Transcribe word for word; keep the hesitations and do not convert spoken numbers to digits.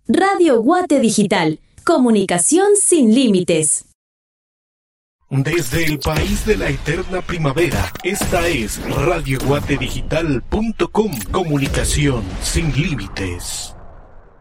Radio Guate Digital. Comunicación sin límites. Desde el país de la eterna primavera, esta es radio guate digital punto com. Comunicación sin límites.